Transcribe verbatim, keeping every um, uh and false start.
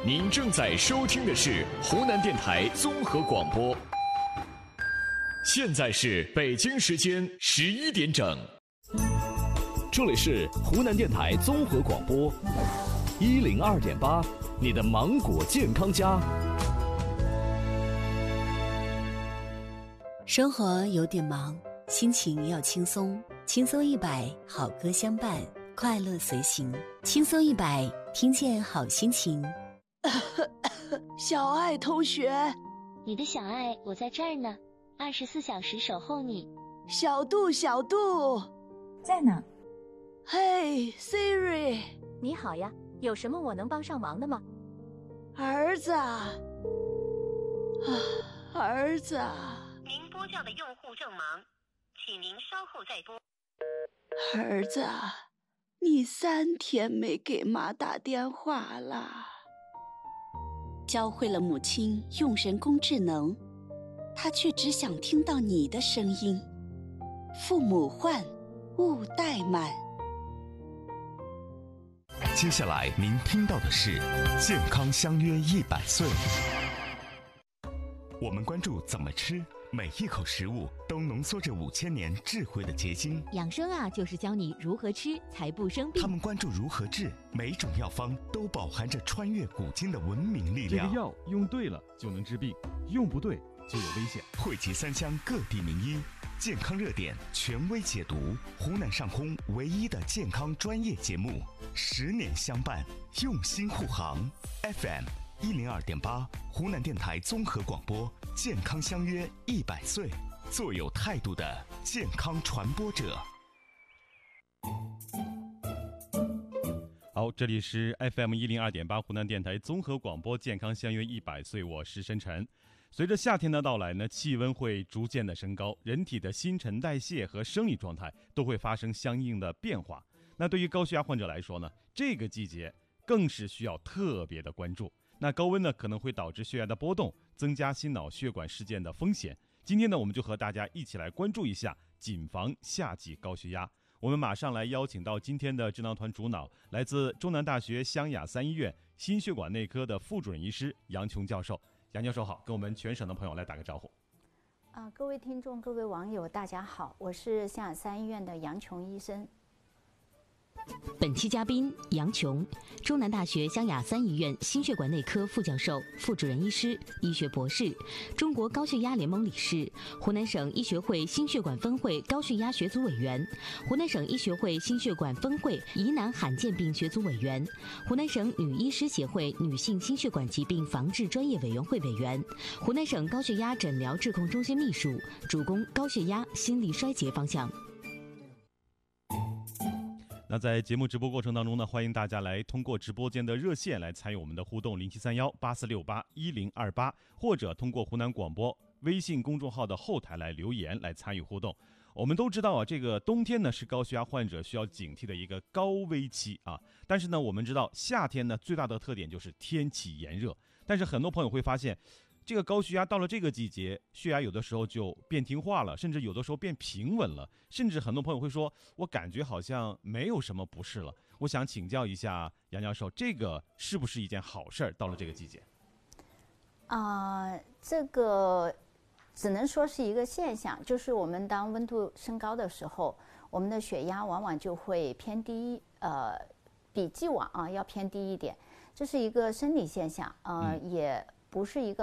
您正在收听的是湖南电台综合广播，现在是北京时间十一点整。 这里是湖南电台综合广播一零二点八，你的芒果健康家。 生活有点忙，心情要轻松，轻松一百，好歌相伴，快乐随行。轻松一百，听见好心情。 小爱同学， 你的小爱，我在这儿呢，二十四小时守候你。 小杜，小杜， 在呢。 嘿 ，Siri， 你好呀，有什么我能帮上忙的吗？ 儿子啊，儿子啊， 您拨叫的用户正忙，请您稍后再拨。 儿子啊，你三天没给妈打电话了。教会了母亲用人工智能，她却只想听到你的声音。父母唤，勿怠慢。 接下来您听到的是健康相约一百岁。我们关注怎么吃，每一口食物都浓缩着五千年智慧的结晶。 养生啊，就是教你如何吃才不生病。 他们关注如何治，每种药方都饱含着穿越古今的文明力量。 这个药用对了就能治病，用不对就有危险。 汇集三湘各地名医，健康热点权威解读，湖南上空唯一的健康专业节目，十年相伴，用心护航。F M 一零二点八，湖南电台综合广播，健康相约一百岁，做有态度的健康传播者。 好，这里是 F M 一零二点八，湖南电台综合广播，健康相约一百岁，我是申晨。随着夏天的到来呢，气温会逐渐的升高，人体的新陈代谢和生理状态都会发生相应的变化。那对于高血压患者来说呢，这个季节更是需要特别的关注。那高温呢，可能会导致血压的波动，增加心脑血管事件的风险。今天呢，我们就和大家一起来关注一下，谨防夏季高血压。我们马上来邀请到今天的智囊团主脑，来自中南大学湘雅三医院心血管内科的副主任医师杨琼教授。杨教授好，跟我们全省的朋友来打个招呼。 啊、呃，各位听众、各位网友，大家好，我是湘雅三医院的杨琼医生。 本期嘉宾杨琼，中南大学湘雅三医院心血管内科副教授、副主任医师、医学博士，中国高血压联盟理事，湖南省医学会心血管分会高血压学组委员，湖南省医学会心血管分会疑难罕见病学组委员，湖南省女医师协会女性心血管疾病防治专业委员会委员，湖南省高血压诊疗治控中心秘书，主攻高血压、心力衰竭方向。 那在节目直播过程当中呢，欢迎大家来通过直播间的热线来参与我们的互动，零七三幺八四六八一零二八，或者通过湖南广播微信公众号的后台来留言来参与互动。我们都知道啊，这个冬天呢是高血压患者需要警惕的一个高危期啊。但是呢，我们知道夏天呢最大的特点就是天气炎热，但是很多朋友会发现，这个高血压到了这个季节，血压有的时候就变听话了，甚至有的时候变平稳了，甚至很多朋友会说，我感觉好像没有什么不适了。我想请教一下杨教授，这个是不是一件好事儿？到了这个季节， 啊、呃，这个只能说是一个现象，就是我们当温度升高的时候，我们的血压往往就会偏低，呃，比既往啊要偏低一点，这是一个生理现象，呃，嗯、也不是一个